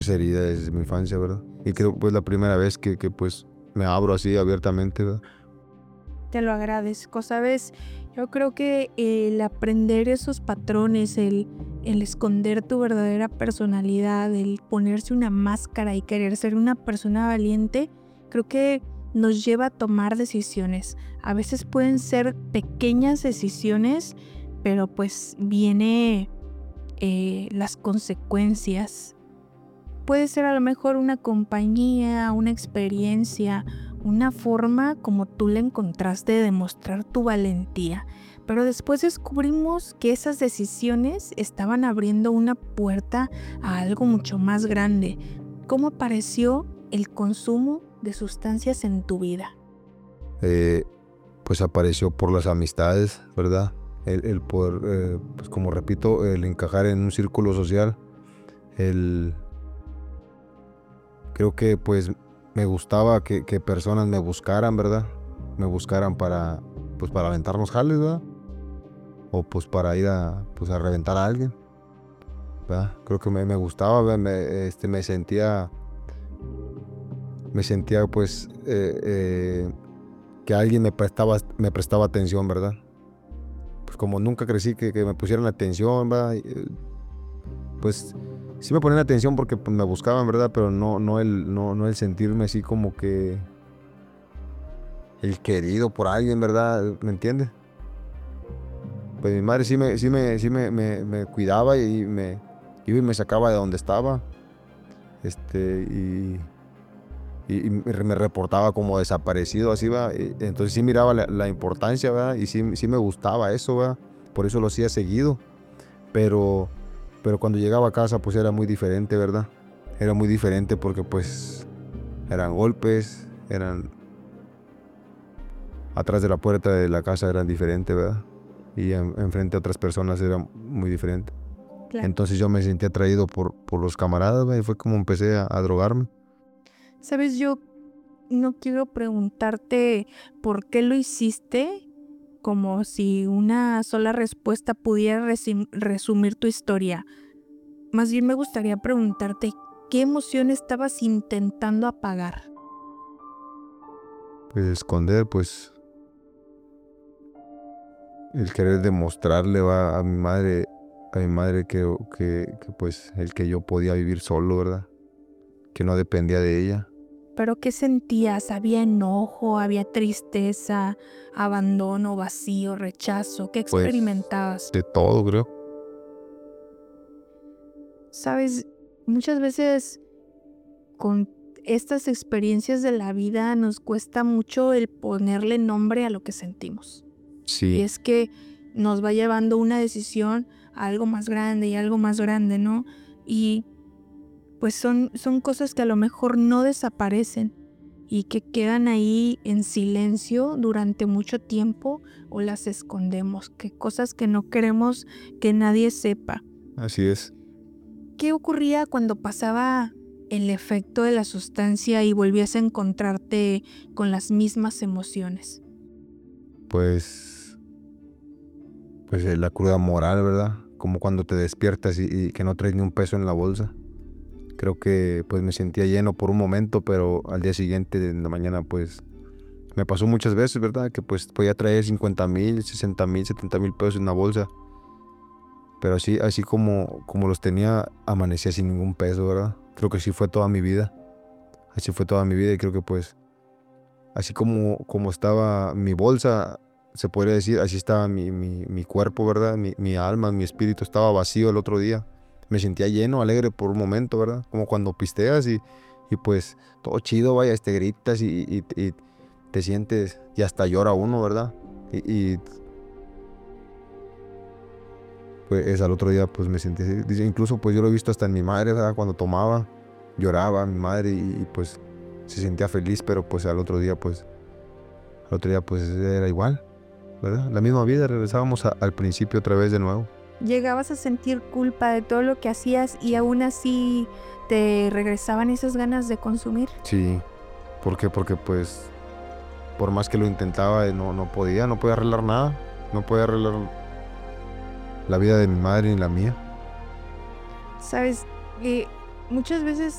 esa herida desde mi infancia, ¿verdad? Y creo pues la primera vez que pues me abro así abiertamente, ¿verdad? Te lo agradezco, ¿sabes? Yo creo que el aprender esos patrones, el esconder tu verdadera personalidad, el ponerse una máscara y querer ser una persona valiente, creo que nos lleva a tomar decisiones. A veces pueden ser pequeñas decisiones, pero pues viene las consecuencias. Puede ser a lo mejor una compañía, una experiencia, una forma como tú le encontraste de demostrar tu valentía. Pero después descubrimos que esas decisiones estaban abriendo una puerta a algo mucho más grande. ¿Cómo apareció el consumo de sustancias en tu vida? Eh, pues apareció por las amistades, ¿verdad? El poder, pues como repito, el encajar en un círculo social, el creo que pues me gustaba que personas me buscaran, ¿verdad? Me buscaran pues para aventarnos jales, ¿verdad? O pues para ir pues a reventar a alguien, ¿verdad? Creo que me gustaba, ¿verdad? Me sentía pues que alguien me prestaba atención, ¿verdad? Pues como nunca crecí que me pusieran atención, ¿verdad? Pues sí me ponían atención porque pues, me buscaban, ¿verdad? Pero no el sentirme así como que el querido por alguien, ¿verdad? ¿Me entiendes? Pues mi madre sí me cuidaba y me iba y me sacaba de donde estaba. Este, y me reportaba como desaparecido, así va. Entonces sí miraba la importancia, ¿verdad? Y sí me gustaba eso, ¿verdad? Por eso lo hacía seguido. Pero, pero cuando llegaba a casa, pues era muy diferente, ¿verdad? Era muy diferente porque pues eran golpes, eran atrás de la puerta de la casa eran diferentes, ¿verdad? Y enfrente a otras personas era muy diferente. Claro. Entonces yo me sentí atraído por los camaradas, ¿verdad? Y fue como empecé a drogarme. Sabes, yo no quiero preguntarte por qué lo hiciste, como si una sola respuesta pudiera resumir tu historia. Más bien me gustaría preguntarte, ¿qué emoción estabas intentando apagar? Pues esconder, pues el querer demostrarle va a mi madre que pues el que yo podía vivir solo, ¿verdad? Que no dependía de ella. ¿Pero qué sentías? ¿Había enojo, había tristeza, abandono, vacío, rechazo? ¿Qué Pues experimentabas? de todo, creo. Sabes, muchas veces con estas experiencias de la vida nos cuesta mucho el ponerle nombre a lo que sentimos. Y Sí, es que nos va llevando una decisión a algo más grande y algo más grande, ¿no? Y pues son cosas que a lo mejor no desaparecen y que quedan ahí en silencio durante mucho tiempo o las escondemos, que cosas que no queremos que nadie sepa. así es. ¿Qué ocurría cuando pasaba el efecto de la sustancia y volvías a encontrarte con las mismas emociones? Pues, pues la cruda moral, ¿verdad? Como cuando te despiertas y que no traes ni un peso en la bolsa. Creo que pues me sentía lleno por un momento, pero al día siguiente, en la mañana, pues me pasó muchas veces, ¿verdad? Que pues podía traer 50,000, 60,000, 70,000 pesos en una bolsa. Pero así como los tenía, amanecía sin ningún peso, ¿verdad? Creo que así fue toda mi vida. Así fue toda mi vida y creo que pues así como estaba mi bolsa, se podría decir, así estaba mi cuerpo, ¿verdad? Mi alma, mi espíritu estaba vacío el otro día. Me sentía lleno, alegre por un momento, ¿verdad? Como cuando pisteas y pues todo chido, vaya, gritas y te sientes y hasta llora uno, ¿verdad? Y pues al otro día pues me sentí así. Incluso pues yo lo he visto hasta en mi madre, ¿verdad? Cuando tomaba, lloraba mi madre pues se sentía feliz, pero pues al otro día pues era igual, ¿verdad? La misma vida, regresábamos al principio otra vez de nuevo. ¿Llegabas a sentir culpa de todo lo que hacías y aún así te regresaban esas ganas de consumir? Sí, ¿por qué? Porque pues por más que lo intentaba, no podía arreglar nada, no podía arreglar la vida de mi madre ni la mía. Sabes, Eh, muchas veces